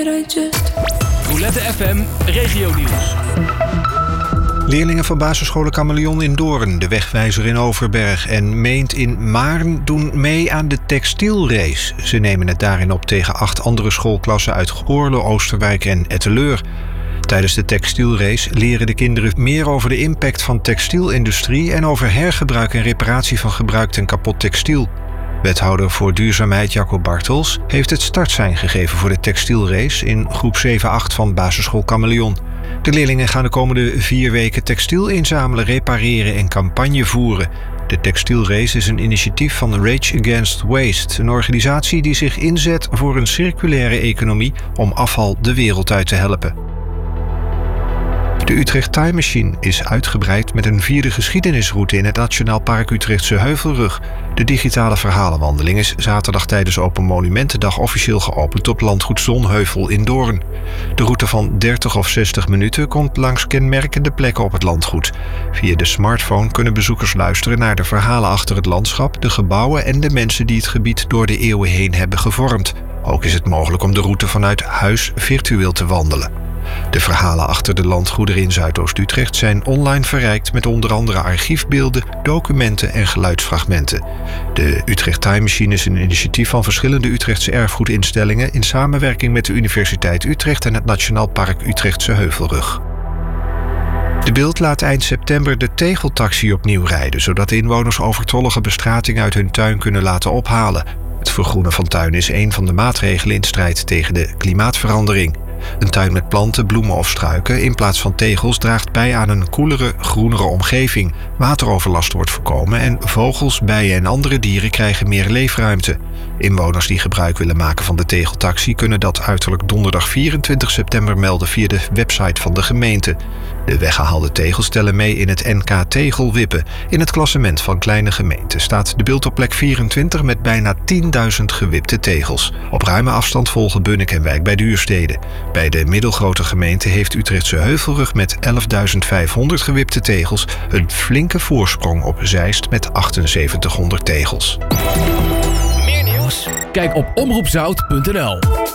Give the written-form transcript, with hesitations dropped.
Roulette FM Regionieuws. Leerlingen van basisscholen Kameleon in Doorn, de Wegwijzer in Overberg en Meent in Maarn doen mee aan de textielrace. Ze nemen het daarin op tegen 8 andere schoolklassen uit Goorle, Oosterwijk en Etteleur. Tijdens de textielrace leren de kinderen meer over de impact van textielindustrie en over hergebruik en reparatie van gebruikt en kapot textiel. Wethouder voor duurzaamheid Jacco Bartels heeft het startsein gegeven voor de textielrace in groep 7-8 van basisschool Kameleon. De leerlingen gaan de komende 4 weken textiel inzamelen, repareren en campagne voeren. De textielrace is een initiatief van Rage Against Waste, een organisatie die zich inzet voor een circulaire economie om afval de wereld uit te helpen. De Utrecht Time Machine is uitgebreid met een 4e geschiedenisroute in het Nationaal Park Utrechtse Heuvelrug. De digitale verhalenwandeling is zaterdag tijdens Open Monumentendag officieel geopend op landgoed Zonheuvel in Doorn. De route van 30 of 60 minuten komt langs kenmerkende plekken op het landgoed. Via de smartphone kunnen bezoekers luisteren naar de verhalen achter het landschap, de gebouwen en de mensen die het gebied door de eeuwen heen hebben gevormd. Ook is het mogelijk om de route vanuit huis virtueel te wandelen. De verhalen achter de landgoederen in Zuidoost-Utrecht zijn online verrijkt met onder andere archiefbeelden, documenten en geluidsfragmenten. De Utrecht Time Machine is een initiatief van verschillende Utrechtse erfgoedinstellingen in samenwerking met de Universiteit Utrecht en het Nationaal Park Utrechtse Heuvelrug. De Bild laat eind september de tegeltaxi opnieuw rijden, zodat inwoners overtollige bestrating uit hun tuin kunnen laten ophalen. Het vergroenen van tuinen is een van de maatregelen in strijd tegen de klimaatverandering. Een tuin met planten, bloemen of struiken in plaats van tegels draagt bij aan een koelere, groenere omgeving. Wateroverlast wordt voorkomen en vogels, bijen en andere dieren krijgen meer leefruimte. Inwoners die gebruik willen maken van de tegeltaxi kunnen dat uiterlijk donderdag 24 september melden via de website van de gemeente. De weggehaalde tegels tellen mee in het NK Tegelwippen. In het klassement van kleine gemeenten staat de Bild op plek 24 met bijna 10.000 gewipte tegels. Op ruime afstand volgen Bunnik en Wijk bij Duurstede. Bij de middelgrote gemeente heeft Utrechtse Heuvelrug met 11.500 gewipte tegels een flinke voorsprong op Zeist met 7800 tegels. Meer nieuws? Kijk op omroepzout.nl.